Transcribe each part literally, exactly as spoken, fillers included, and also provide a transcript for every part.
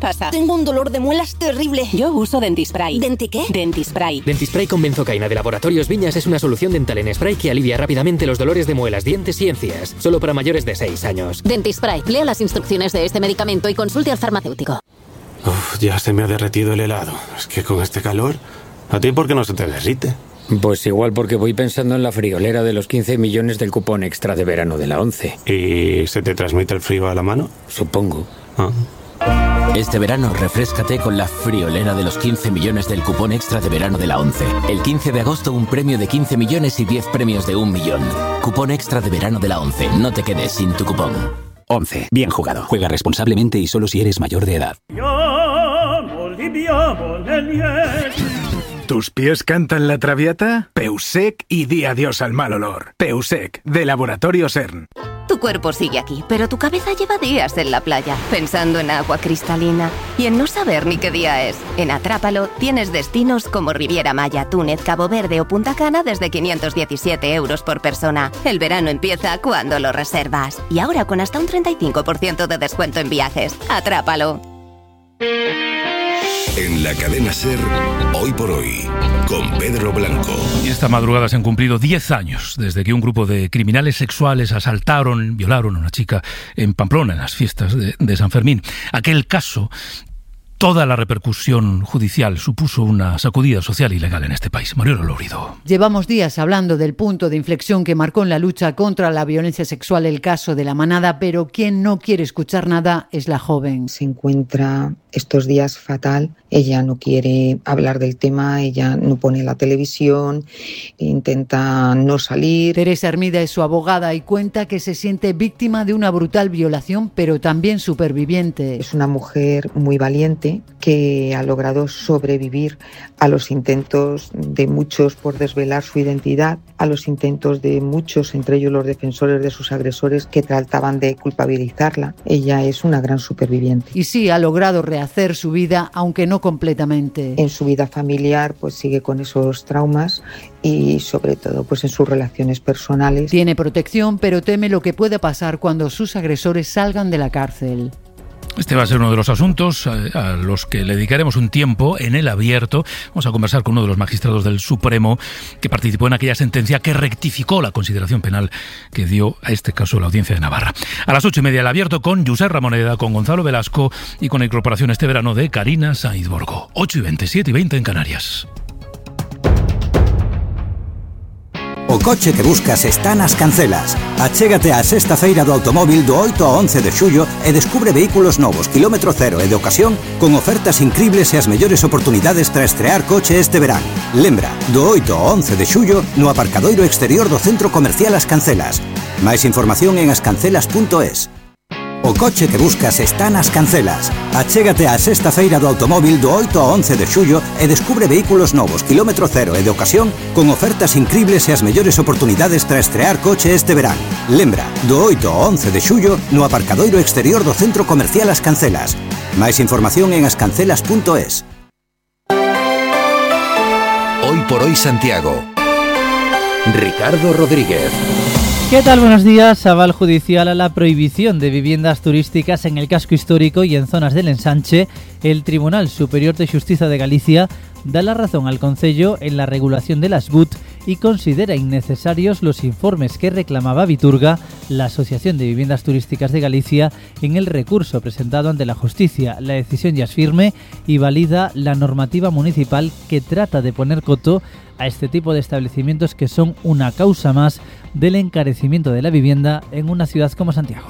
pasa? Tengo un dolor de muelas terrible. Yo uso Dentispray. ¿Denti qué? Dentispray. Dentispray con benzocaína de Laboratorios Viñas es una solución dental en spray que alivia rápidamente los dolores de muelas, dientes y encías. Solo para mayores de seis años. Dentispray. Lea las instrucciones de este medicamento y consulte al farmacéutico. Uf, ya se me ha derretido el helado. Es que con este calor... ¿A ti por qué no se te derrite? Pues igual porque voy pensando en la friolera de los quince millones del cupón extra de verano de la ONCE. ¿Y se te transmite el frío a la mano? Supongo. Ah. Este verano refréscate con la friolera de los quince millones del cupón extra de verano de la ONCE. El quince de agosto un premio de quince millones y diez premios de un millón. Cupón extra de verano de la ONCE. No te quedes sin tu cupón. ONCE. Bien jugado. Juega responsablemente y solo si eres mayor de edad. ¿Tus pies cantan la traviata? Peusec y di adiós al mal olor. Peusec, de Laboratorio CERN. Tu cuerpo sigue aquí, pero tu cabeza lleva días en la playa, pensando en agua cristalina y en no saber ni qué día es. En Atrápalo tienes destinos como Riviera Maya, Túnez, Cabo Verde o Punta Cana desde quinientos diecisiete euros por persona. El verano empieza cuando lo reservas. Y ahora con hasta un treinta y cinco por ciento de descuento en viajes. Atrápalo. En la cadena SER, Hoy por Hoy, con Pedro Blanco. Y esta madrugada se han cumplido diez años desde que un grupo de criminales sexuales asaltaron, violaron a una chica en Pamplona, en las fiestas de, de San Fermín. Aquel caso, toda la repercusión judicial supuso una sacudida social y legal en este país. Mariano Lourido. Llevamos días hablando del punto de inflexión que marcó en la lucha contra la violencia sexual el caso de La Manada, pero quien no quiere escuchar nada es la joven. Se encuentra estos días fatal, ella no quiere hablar del tema, ella no pone la televisión, intenta no salir. Teresa Hermida es su abogada y cuenta que se siente víctima de una brutal violación, pero también superviviente. Es una mujer muy valiente que ha logrado sobrevivir a los intentos de muchos por desvelar su identidad, a los intentos de muchos, entre ellos los defensores de sus agresores, que trataban de culpabilizarla. Ella es una gran superviviente. Y sí, ha logrado rehacer su vida, aunque no completamente. En su vida familiar, pues sigue con esos traumas y sobre todo pues en sus relaciones personales. Tiene protección, pero teme lo que pueda pasar cuando sus agresores salgan de la cárcel. Este va a ser uno de los asuntos a, a los que le dedicaremos un tiempo en el abierto. Vamos a conversar con uno de los magistrados del Supremo que participó en aquella sentencia que rectificó la consideración penal que dio a este caso la Audiencia de Navarra. A las ocho y media el abierto con Josep Ramoneda, con Gonzalo Velasco y con la incorporación este verano de Karina Sainz Borgo. ocho y veinte, siete y veinte en Canarias. O coche que buscas está nas Cancelas. Achégate á sexta feira do automóvil do oito ao once de xullo e descubre vehículos novos, kilómetro cero e de ocasión con ofertas incribles e as mellores oportunidades para estrear coche este verán. Lembra, do oito ao once de xullo no aparcadoiro exterior do Centro Comercial As Cancelas. Máis información en ascancelas punto es. O coche que buscas está nas Cancelas. Achégate á sexta feira do automóvil do oito ao once de xullo e descubre vehículos novos, kilómetro cero e de ocasión con ofertas incribles e as mellores oportunidades para estrear coche este verán. Lembra, do oito ao once de xullo no aparcadoiro exterior do Centro Comercial As Cancelas. Máis información en ascancelas punto es. Hoy por Hoy Santiago. Ricardo Rodríguez. ¿Qué tal? Buenos días. Aval judicial a la prohibición de viviendas turísticas en el casco histórico y en zonas del ensanche. El Tribunal Superior de Xustiza de Galicia da la razón al Concello en la regulación de las B U T y considera innecesarios los informes que reclamaba Viturga, la Asociación de Viviendas Turísticas de Galicia, en el recurso presentado ante la Justicia. La decisión ya es firme y valida la normativa municipal que trata de poner coto a este tipo de establecimientos que son una causa más del encarecimiento de la vivienda en una ciudad como Santiago.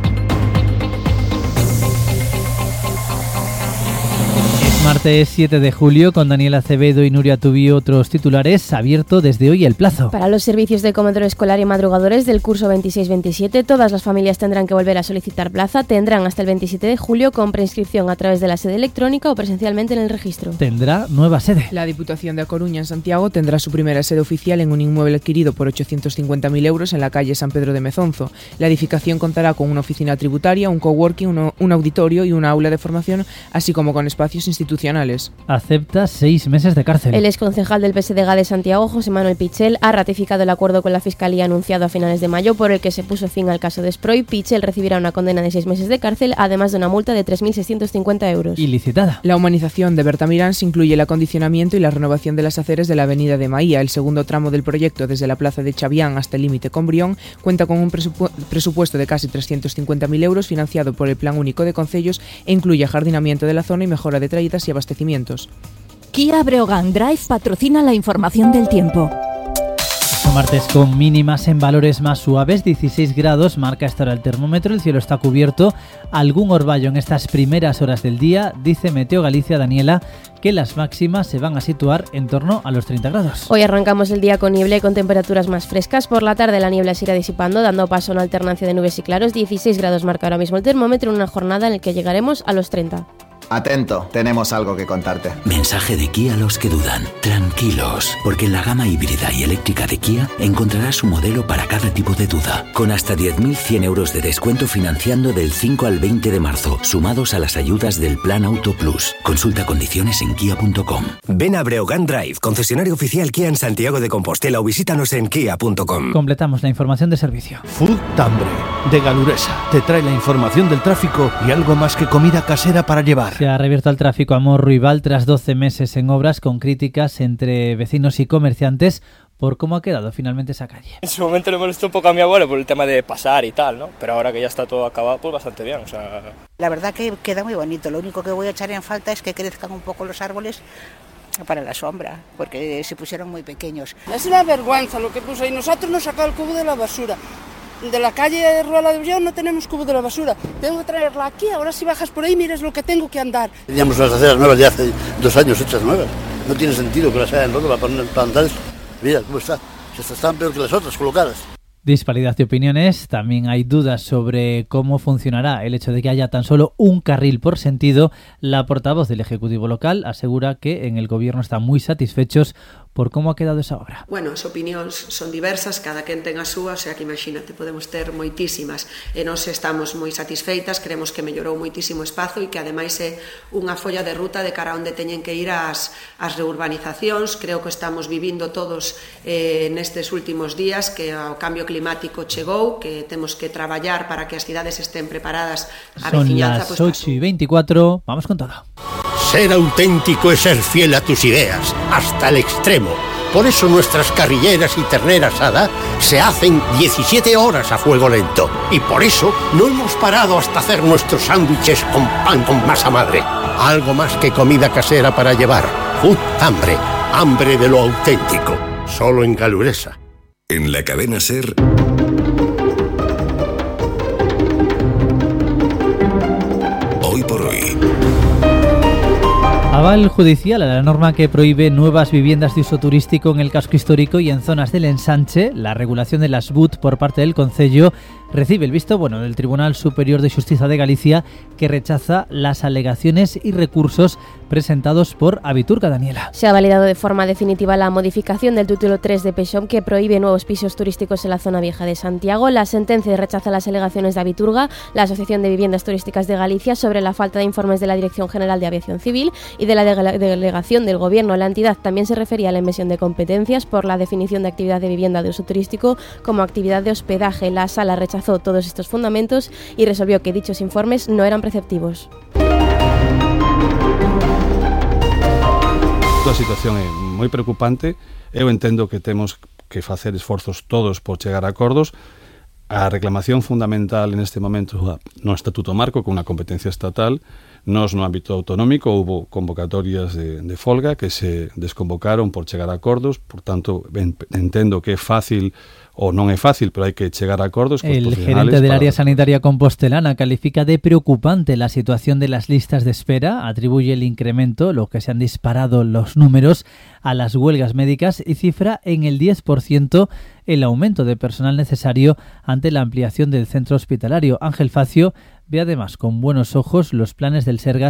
Martes siete de julio, con Daniel Acevedo y Nuria Tubí, otros titulares. Abierto desde hoy el plazo. Para los servicios de comedor escolar y madrugadores del curso veintiséis veintisiete, todas las familias tendrán que volver a solicitar plaza. Tendrán hasta el veintisiete de julio con preinscripción a través de la sede electrónica o presencialmente en el registro. Tendrá nueva sede. La Diputación de A Coruña, en Santiago, tendrá su primera sede oficial en un inmueble adquirido por ochocientos cincuenta mil euros en la calle San Pedro de Mezonzo. La edificación contará con una oficina tributaria, un coworking, un, un auditorio y una aula de formación, así como con espacios institucionales regionales. Acepta seis meses de cárcel. El exconcejal del P S D G de Santiago, José Manuel Pichel, ha ratificado el acuerdo con la Fiscalía anunciado a finales de mayo por el que se puso fin al caso de Sproy. Pichel recibirá una condena de seis meses de cárcel, además de una multa de tres mil seiscientos cincuenta euros. Ilicitada. La humanización de Bertamiráns incluye el acondicionamiento y la renovación de las aceras de la avenida de Maía. El segundo tramo del proyecto, desde la plaza de Chavián hasta el límite con Brión, cuenta con un presupu- presupuesto de casi trescientos cincuenta mil euros financiado por el Plan Único de Concellos e incluye ajardinamiento de la zona y mejora de traídas y abastecimientos. Kia Breogán Drive patrocina la información del tiempo. Este martes con mínimas en valores más suaves, dieciséis grados, marca esta hora el termómetro, el cielo está cubierto, algún orvallo en estas primeras horas del día, dice Meteo Galicia, Daniela, que las máximas se van a situar en torno a los treinta grados. Hoy arrancamos el día con niebla y con temperaturas más frescas. Por la tarde la niebla se irá disipando, dando paso a una alternancia de nubes y claros. dieciséis grados marca ahora mismo el termómetro en una jornada en la que llegaremos a los treinta. Atento, tenemos algo que contarte. Mensaje de Kia a los que dudan. Tranquilos, porque en la gama híbrida y eléctrica de Kia encontrarás un modelo para cada tipo de duda, con hasta diez mil cien euros de descuento financiando del cinco al veinte de marzo, sumados a las ayudas del Plan Auto Plus. Consulta condiciones en kia punto com. Ven a Breogán Drive, concesionario oficial Kia en Santiago de Compostela, o visítanos en kia punto com. Completamos la información de servicio. Food Tambre, de Galuresa, te trae la información del tráfico y algo más que comida casera para llevar. Se ha reabierto el tráfico a Morro y Val tras doce meses en obras, con críticas entre vecinos y comerciantes por cómo ha quedado finalmente esa calle. En su momento le molestó un poco a mi abuelo por el tema de pasar y tal, ¿no? Pero ahora que ya está todo acabado, pues bastante bien, o sea... La verdad que queda muy bonito, lo único que voy a echar en falta es que crezcan un poco los árboles para la sombra, porque se pusieron muy pequeños. Es una vergüenza lo que puso ahí, nosotros nos sacó el cubo de la basura. De la calle Ruela de Ullón no tenemos cubo de la basura, tengo que traerla aquí, ahora si bajas por ahí mires lo que tengo que andar. Teníamos las aceras nuevas de hace dos años hechas nuevas, no tiene sentido que las hayan roto para, poner, para andar esto. Mira cómo está, estas están peor que las otras colocadas. Disparidad de opiniones, también hay dudas sobre cómo funcionará el hecho de que haya tan solo un carril por sentido. La portavoz del Ejecutivo local asegura que en el Gobierno están muy satisfechos por cómo ha quedado esa obra. Bueno, as opinións son diversas, cada quen ten a súa, o sea que imagínate, podemos ter moitísimas e nós estamos moi satisfeitas, creemos que mellorou moitísimo o espazo e que ademais é unha folla de ruta de cara a onde teñen que ir as, as reurbanizacións. Creo que estamos vivindo todos eh, nestes últimos días que o cambio climático chegou, que temos que traballar para que as cidades estén preparadas a veciñanza. Son las ocho y veinticuatro, vamos con todo. Ser auténtico es ser fiel a tus ideas, hasta el extremo. Por eso nuestras carrilleras y ternera asada se hacen diecisiete horas a fuego lento. Y por eso no hemos parado hasta hacer nuestros sándwiches con pan con masa madre. Algo más que comida casera para llevar. Food Hambre, hambre de lo auténtico. Solo en Galuresa. En la cadena SER... Hoy por hoy. Aval judicial a la norma que prohíbe nuevas viviendas de uso turístico en el casco histórico y en zonas del ensanche. La regulación de las B U T por parte del Concello recibe el visto bueno del Tribunal Superior de Xustiza de Galicia, que rechaza las alegaciones y recursos presentados por Abiturga. Daniela. Se ha validado de forma definitiva la modificación del título tres de PEXOM, que prohíbe nuevos pisos turísticos en la zona vieja de Santiago. La sentencia rechaza las alegaciones de Abiturga, la Asociación de Viviendas Turísticas de Galicia, sobre la falta de informes de la Dirección General de Aviación Civil y de la de- delegación del Gobierno. La entidad también se refería a la invasión de competencias por la definición de actividad de vivienda de uso turístico como actividad de hospedaje. La Sala rechazó todos estos fundamentos y resolvió que dichos informes no eran preceptivos. A situación é moi preocupante. Eu entendo que temos que facer esforzos todos por chegar a acordos. A reclamación fundamental en este momento no Estatuto Marco, con unha competencia estatal. Nos no ámbito autonómico houbo convocatorias de, de folga que se desconvocaron por chegar a acordos. Por tanto, entendo que é fácil o non é fácil, pero hai que chegar a acordos. El gerente del área sanitaria compostelana califica de preocupante la situación de las listas de espera, atribuye el incremento, lo que se han disparado los números, a las huelgas médicas y cifra en el diez por ciento el aumento de personal necesario ante la ampliación del centro hospitalario. Ángel Facio ve además con buenos ojos los planes del Sergas